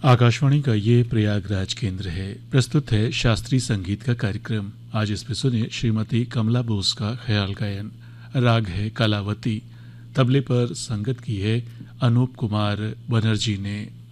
आकाशवाणी का ये प्रयागराज केंद्र है। प्रस्तुत है शास्त्रीय संगीत का कार्यक्रम। आज इसमें सुनिए श्रीमती कमला बोस का ख्याल गायन। राग है कलावती। तबले पर संगत की है अनूप कुमार बनर्जी ने।